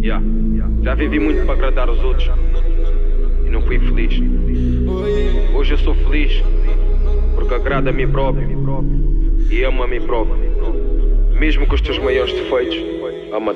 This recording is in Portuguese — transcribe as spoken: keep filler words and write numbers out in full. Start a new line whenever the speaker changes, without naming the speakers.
Yeah. Já vivi muito para agradar os outros e não fui feliz. Hoje eu sou feliz porque agrado a mim próprio e amo a mim próprio. Mesmo com os teus maiores defeitos, ama